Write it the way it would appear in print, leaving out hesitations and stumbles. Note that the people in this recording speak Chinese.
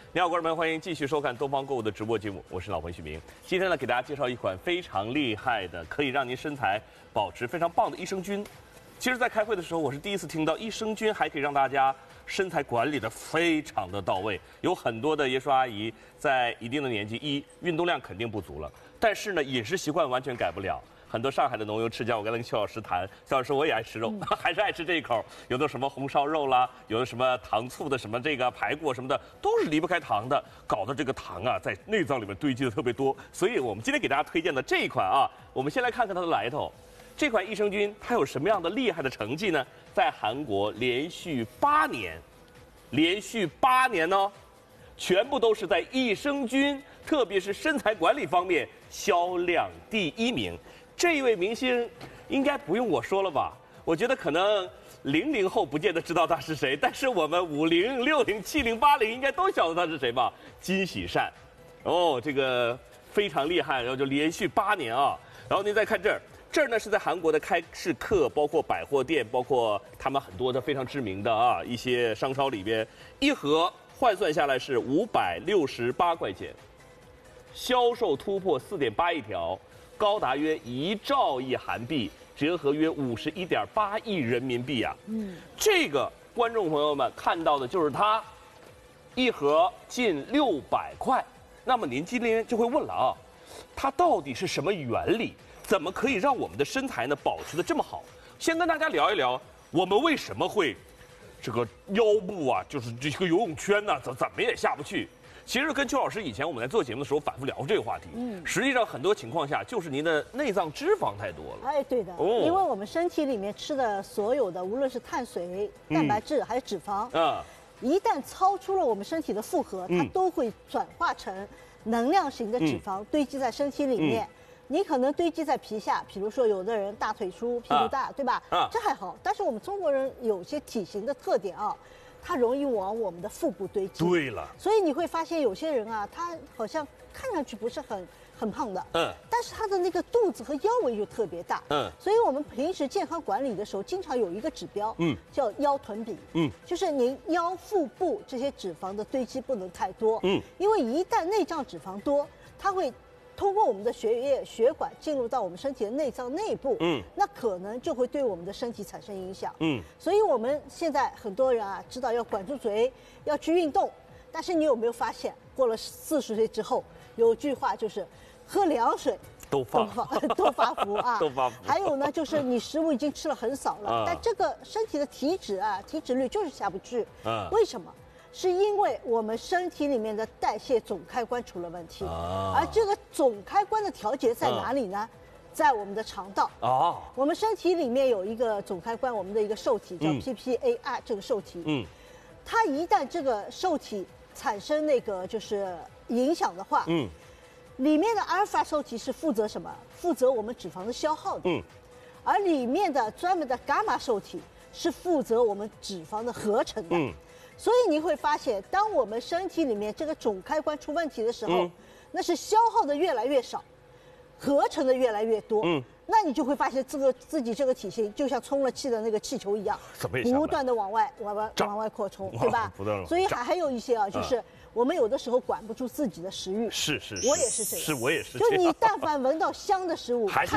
你好，观众朋友，欢迎继续收看东方购物的直播节目，我是老朋许明。今天呢，给大家介绍一款非常厉害的，可以让您身材保持非常棒的益生菌。其实，在开会的时候，我是第一次听到益生菌还可以让大家身材管理的非常的到位。有很多的爷叔阿姨在一定的年纪，运动量肯定不足了，但是呢，饮食习惯完全改不了。很多上海的浓油赤酱，我跟那个邱老师谈，邱老师我也爱吃肉，还是爱吃这一口。有的什么红烧肉啦，有的什么糖醋的什么这个排骨什么的，都是离不开糖的，搞得这个糖啊在内脏里面堆积的特别多。所以我们今天给大家推荐的这一款啊，我们先来看看它的来头。这款益生菌它有什么样的厉害的成绩呢？在韩国连续8年哦，全部都是在益生菌，特别是身材管理方面销量第1名。这一位明星应该不用我说了吧？我觉得可能00后不见得知道他是谁，但是我们50、60、70、80应该都晓得他是谁吧？金喜善，哦，这个非常厉害，然后就连续8年啊。然后您再看这儿呢是在韩国的开市客，包括百货店，包括他们很多的非常知名的啊一些商超里边，一盒换算下来是568块钱，销售突破4.8亿条。高达约1兆亿韩币，折合约51.8亿人民币啊！这个观众朋友们看到的就是它，一盒近600块。那么您今天就会问了啊，它到底是什么原理？怎么可以让我们的身材呢保持得这么好？先跟大家聊一聊，我们为什么会这个腰部啊，就是这个游泳圈呢，怎么也下不去。其实跟邱老师以前我们在做节目的时候反复聊过这个话题。实际上很多情况下就是您的内脏脂肪太多了。 哎，对的，因为我们身体里面吃的所有的，无论是碳水、蛋白质还是脂肪，一旦超出了我们身体的负荷，它都会转化成能量型的脂肪堆积在身体里面。你可能堆积在皮下，比如说有的人大腿粗、屁股大，对吧？这还好。但是我们中国人有些体型的特点啊。它容易往我们的腹部堆积。 对了， 所以你会发现有些人啊，他好像看上去不是很胖的，但是他的那个肚子和腰围就特别大，所以我们平时健康管理的时候，经常有一个指标，叫腰臀比，就是您腰腹部这些脂肪的堆积不能太多，因为一旦内脏脂肪多，它会通过我们的血管进入到我们身体的内脏内部，那可能就会对我们的身体产生影响，所以我们现在很多人啊，知道要管住嘴，要去运动，但是你有没有发现，过了40岁之后，有句话就是喝凉水都发福啊，都发福。还有呢，就是你食物已经吃了很少了，但这个身体的体脂率就是下不去，为什么？是因为我们身体里面的代谢总开关出了问题，而这个总开关的调节在哪里呢？在我们的肠道。我们身体里面有一个总开关，我们的一个受体叫 PPAR 这个受体，它一旦这个受体产生那个就是影响的话，里面的阿尔法受体是负责什么？负责我们脂肪的消耗的，而里面的专门的伽马受体是负责我们脂肪的合成的。所以你会发现，当我们身体里面这个总开关出问题的时候，那是消耗的越来越少，合成的越来越多。那你就会发现自己这个体型就像充了气的那个气球一样，不断的往外扩充，对吧？所以还有一些啊，就是我们有的时候管不住自己的食欲。 是， 我也是这样。 是我也是。 就你但凡闻到香的食物，